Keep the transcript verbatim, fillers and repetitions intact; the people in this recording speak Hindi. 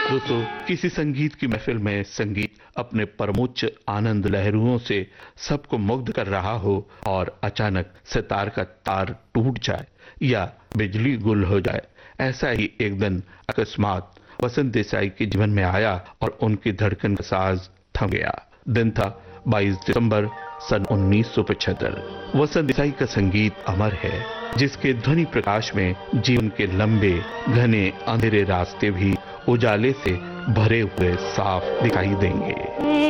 दोस्तों, किसी संगीत की महफिल में संगीत अपने परमोच्च आनंद लहरों से सबको मुग्ध कर रहा हो और अचानक सितार का तार टूट जाए या बिजली गुल हो जाए, ऐसा ही एक दिन अकस्मात वसंत देसाई के जीवन में आया और उनकी धड़कन का साज थम गया। दिन था बाईस दिसंबर सन उन्नीस सौ पचहत्तर। वसंत देसाई का संगीत अमर है, जिसके ध्वनि प्रकाश में जीवन के लंबे घने अंधेरे रास्ते भी उजाले से भरे हुए साफ दिखाई देंगे।